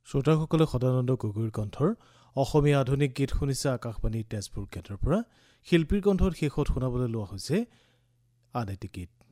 শ্ৰোতাসকলে সদানন্দ গগৈৰ কণ্ঠৰ অসমীয়া আধুনিক গীত শুনিছে আকাশবাণী তেজপুৰ কেন্দ্ৰৰ পৰা। শিল্পীৰ কণ্ঠত শেষত শুনাবলৈ লোৱা হৈছে আন এটি গীত।